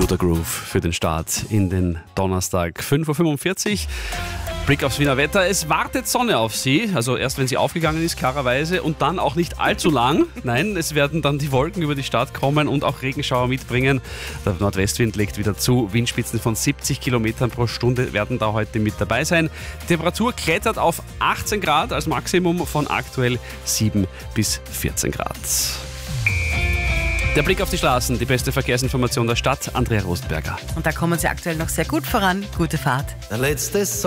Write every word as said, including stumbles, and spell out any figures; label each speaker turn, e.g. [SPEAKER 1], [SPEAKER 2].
[SPEAKER 1] Guter Groove für den Start in den Donnerstag. fünf Uhr fünfundvierzig. Blick aufs Wiener Wetter. Es wartet Sonne auf Sie, also erst wenn sie aufgegangen ist, klarerweise, und dann auch nicht allzu lang. Nein, es werden dann die Wolken über die Stadt kommen und auch Regenschauer mitbringen. Der Nordwestwind legt wieder zu. Windspitzen von siebzig Kilometern pro Stunde werden da heute mit dabei sein. Die Temperatur klettert auf achtzehn Grad als Maximum von aktuell sieben bis vierzehn Grad. Der Blick auf die Straßen, die beste Verkehrsinformation der Stadt, Andrea Rostberger.
[SPEAKER 2] Und da kommen Sie aktuell noch sehr gut voran. Gute Fahrt.
[SPEAKER 3] Der letzte